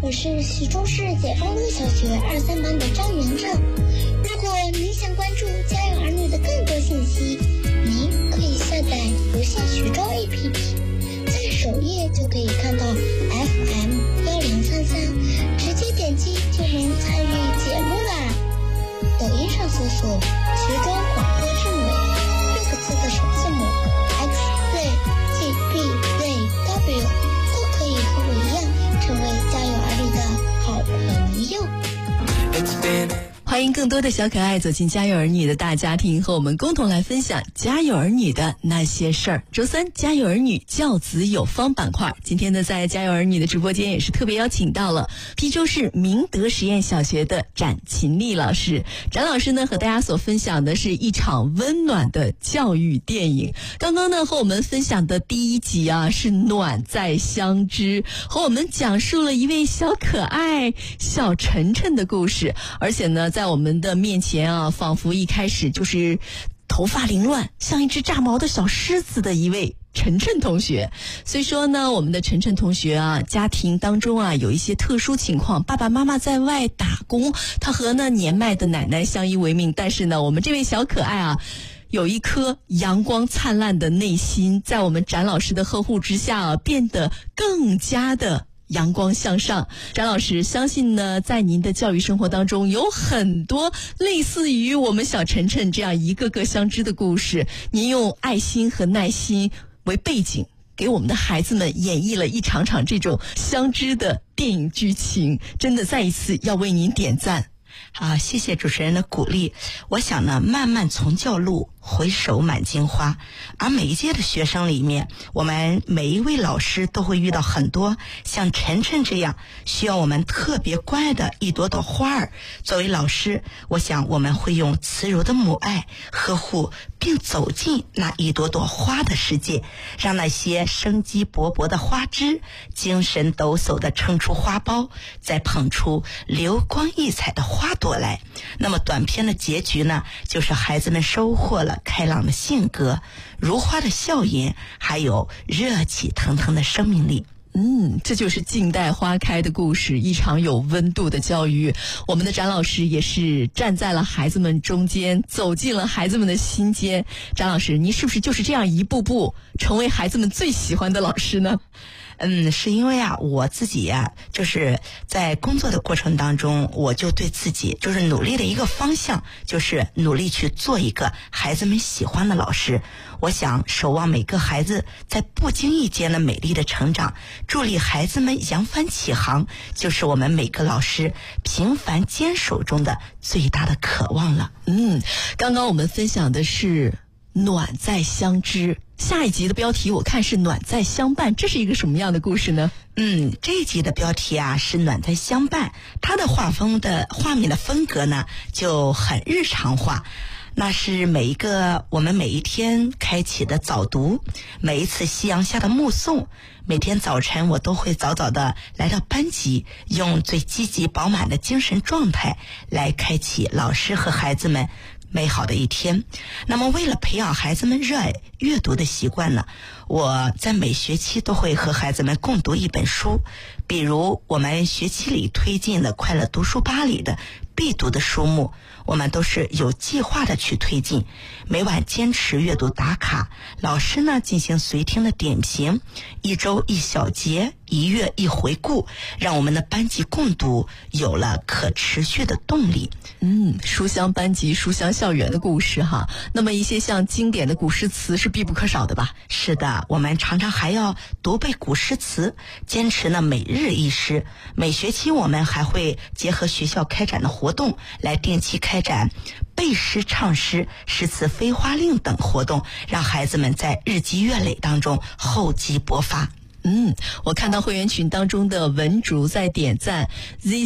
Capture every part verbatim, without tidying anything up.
我是徐州市解放路小学二三班的张元正。如果您想关注家有儿女的更多信息，您可以下载游戏徐州 A P P， 在首页就可以看到 F M 幺零三三，直接点击就能参与节目啦。抖音上搜索徐州广播政委六个字的首字母 X Z G B Z W， 都可以和我一样成为家有儿女的好朋友。 欢迎更多的小可爱走进家有儿女的大家庭，和我们共同来分享家有儿女的那些事儿。周三家有儿女教子有方板块，今天呢在家有儿女的直播间也是特别邀请到了邳州市明德实验小学的展秦丽老师。展老师呢和大家所分享的是一场温暖的教育电影。刚刚呢和我们分享的第一集啊是暖在相知，和我们讲述了一位小可爱小晨晨的故事，而且呢在我们的面前啊，仿佛一开始就是头发凌乱像一只炸毛的小狮子的一位晨晨同学。所以说呢我们的晨晨同学啊，家庭当中啊有一些特殊情况，爸爸妈妈在外打工，他和呢年迈的奶奶相依为命，但是呢我们这位小可爱啊有一颗阳光灿烂的内心，在我们展老师的呵护之下啊，变得更加的阳光向上。展老师相信呢，在您的教育生活当中有很多类似于我们小晨晨这样一个个相知的故事，您用爱心和耐心为背景，给我们的孩子们演绎了一场场这种相知的电影剧情，真的再一次要为您点赞。 好，谢谢主持人的鼓励。我想呢，漫漫从教路，回首满京花。而每一届的学生里面，我们每一位老师都会遇到很多像晨晨这样需要我们特别关爱的一朵朵花儿。作为老师，我想我们会用慈柔的母爱呵护并走进那一朵朵花的世界，让那些生机勃勃的花枝精神抖擞地撑出花苞，再捧出流光溢彩的花朵来。那么短片的结局呢，就是孩子们收获了开朗的性格、如花的笑颜，还有热气腾腾的生命力。 嗯，这就是静待花开的故事，一场有温度的教育。我们的展老师也是站在了孩子们中间，走进了孩子们的心间。展老师，您是不是就是这样一步步成为孩子们最喜欢的老师呢？ 嗯，是因为啊，我自己呀、啊，就是在工作的过程当中，我就对自己就是努力的一个方向，就是努力去做一个孩子们喜欢的老师。我想守望每个孩子在不经意间的美丽的成长，助力孩子们扬帆起航，就是我们每个老师平凡坚守中的最大的渴望了。 嗯，刚刚我们分享的是暖在相知，下一集的标题我看是暖在相伴，这是一个什么样的故事呢？ 嗯，这一集的标题啊是暖在相伴，它的画风的画面的风格呢就很日常化。那是每一个我们每一天开启的早读，每一次夕阳下的目送，每天早晨我都会早早的来到班级，用最积极饱满的精神状态来开启老师和孩子们美好的一天。那么为了培养孩子们热爱阅读的习惯呢，我在每学期都会和孩子们共读一本书，比如我们学期里推进的快乐读书吧里的必读的书目，我们都是有计划的去推进，每晚坚持阅读打卡，老师呢进行随听的点评，一周一小节，一月一回顾，让我们的班级共读有了可持续的动力。 嗯，书香班级、书香校园的故事哈。那么一些像经典的古诗词是必不可少的吧？ 是的，我们常常还要读背古诗词，坚持呢每日一诗。每学期我们还会结合学校开展的活动，来定期开展背诗、唱诗、诗词飞花令等活动，让孩子们在日积月累当中厚积薄发。 嗯，我看到会员群当中的文竹在点赞 ，Z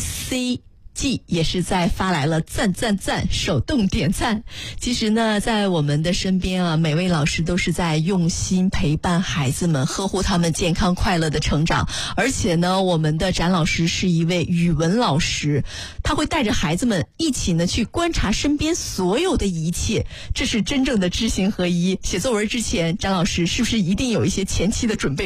C。G 也是在发来了赞赞赞，手动点赞。其实呢，在我们的身边啊，每位老师都是在用心陪伴孩子们，呵护他们健康快乐的成长。而且呢，我们的展老师是一位语文老师，他会带着孩子们一起呢去观察身边所有的一切，这是真正的知行合一。写作文之前，展老师是不是一定有一些前期的准备